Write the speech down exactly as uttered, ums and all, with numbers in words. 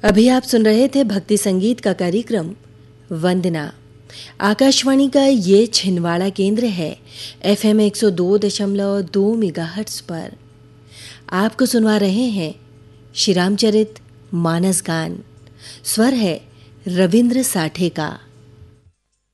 अभी आप सुन रहे थे भक्ति संगीत का कार्यक्रम वंदना। आकाशवाणी का ये छिंदवाड़ा केंद्र है एफएम एक सौ दो दशमलव दो मेगाहर्ट्ज पर। आपको सुनवा रहे हैं श्री रामचरित मानस गान। स्वर है रविंद्र साठे का।